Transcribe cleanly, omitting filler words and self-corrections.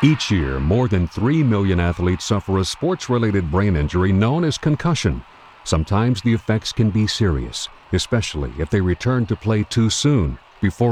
Each year, more than 3 million athletes suffer a sports-related brain injury known as concussion. Sometimes the effects can be serious, especially if they return to play too soon, before